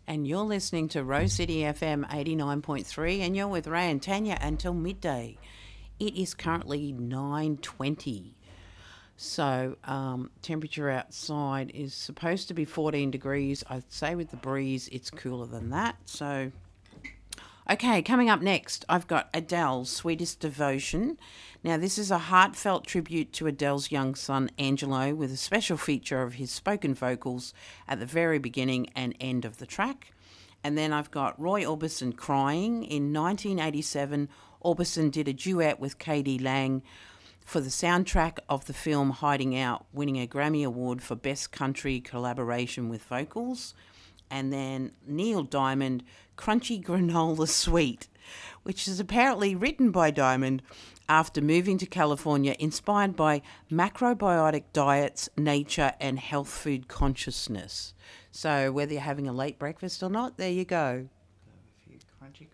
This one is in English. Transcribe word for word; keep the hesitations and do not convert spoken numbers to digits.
And you're listening to Rose City F M eighty-nine point three, and you're with Ray and Tanya until midday. It is currently nine twenty. So um, temperature outside is supposed to be fourteen degrees. I'd say with the breeze it's cooler than that. So, okay, coming up next, I've got Adele's Sweetest Devotion. Now, this is a heartfelt tribute to Adele's young son, Angelo, with a special feature of his spoken vocals at the very beginning and end of the track. And then I've got Roy Orbison Crying. In nineteen eighty-seven, Orbison did a duet with K D Lang for the soundtrack of the film Hiding Out, winning a Grammy Award for Best Country Collaboration with Vocals. And then Neil Diamond, Crunchy Granola Sweet, which is apparently written by Diamond after moving to California, inspired by macrobiotic diets, nature, and health food consciousness. So whether you're having a late breakfast or not, there you go. A few crunchy